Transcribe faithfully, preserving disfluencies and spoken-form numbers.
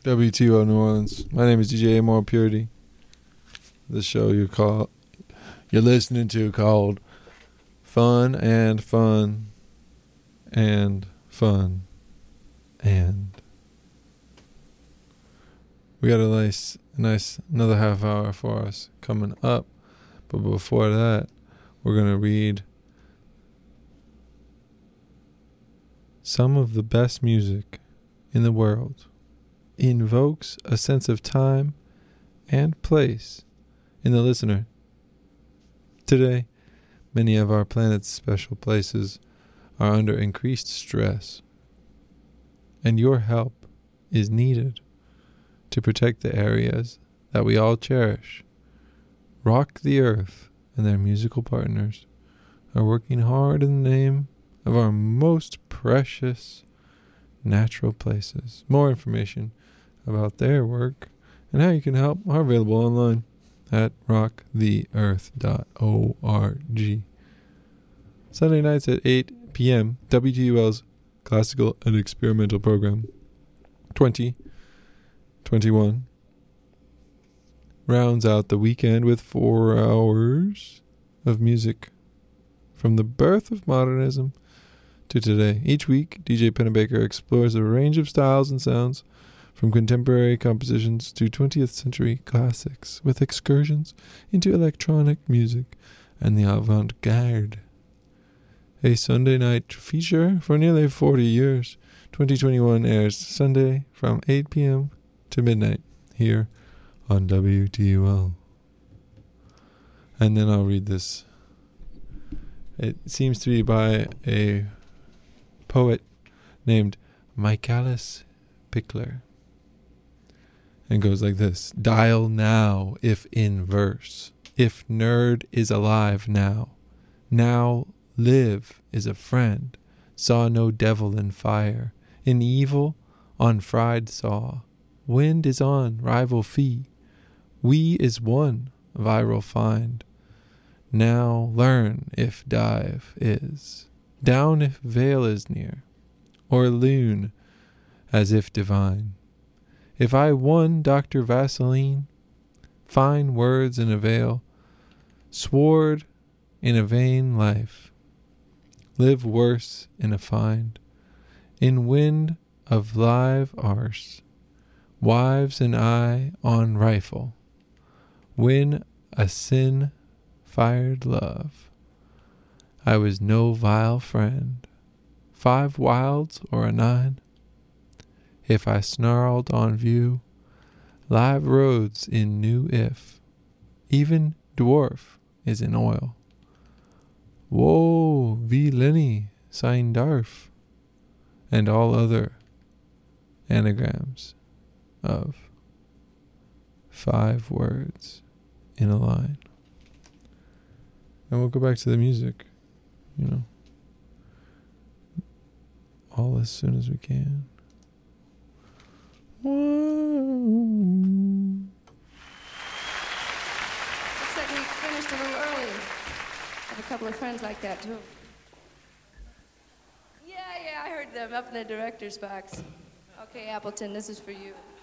W T O New Orleans. My name is D J Amor Purity. The show you call you're listening to called Fun and Fun and Fun and we got a nice, nice another half hour for us coming up. But before that, we're gonna read some of the best music in the world. Invokes a sense of time and place in the listener. Today, many of our planet's special places are under increased stress, and your help is needed to protect the areas that we all cherish. Rock the Earth and their musical partners are working hard in the name of our most precious natural places. More information about their work and how you can help are available online at rock the earth dot org. Sunday nights at eight p.m. W T U L's Classical and Experimental Program twenty twenty-one rounds out the weekend with four hours of music from the birth of modernism to today. Each week, D J Pennebaker explores a range of styles and sounds from contemporary compositions to twentieth century classics with excursions into electronic music and the avant-garde. A Sunday night feature for nearly forty years, twenty twenty-one airs Sunday from eight p.m. to midnight here on W T U L. And then I'll read this. It seems to be by a poet named Michaelis Pickler. And goes like this. Dial now if in verse. If nerd is alive now. Now live is a friend. Saw no devil in fire. In evil on fried saw. Wind is on rival fee. We is one viral find. Now learn if dive is. Down if veil is near. Or loon as if divine. If I won Doctor Vaseline, fine words in a veil, sword in a vain life, live worse in a find, in wind of live arse, wives and I on rifle, win a sin fired love. I was no vile friend, five wilds or a nine. If I snarled on view, live roads in new if, even dwarf is in oil. Woe, wie Lenny, sein Darf, and all other anagrams of five words in a line. And we'll go back to the music, you know, all as soon as we can. Looks like we finished a little early. I have a couple of friends like that too. Yeah, yeah, I heard them up in the director's box. Okay, Appleton, this is for you.